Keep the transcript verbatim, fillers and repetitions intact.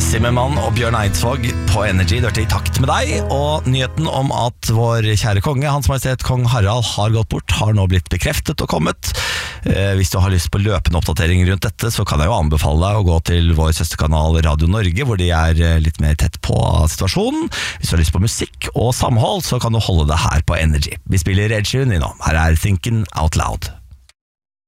Zimmermann og Bjørn Eidsvåg på Energy, dørte i takt med deg. Og nyheten om at vår kjære konge, Hans Majestet Kong Harald, har gått bort, har nå blitt bekreftet og kommet. eh, Hvis du har lyst på løpende oppdatering rundt dette, så kan jeg jo anbefale deg å gå til vår søsterkanal Radio Norge, hvor de er eh, litt mer tett på situasjonen. Hvis du har lyst på musikk og samhold, så kan du holde det her på Energy. Vi spiller Red Sheeran i nå. Her er Thinking Out Loud.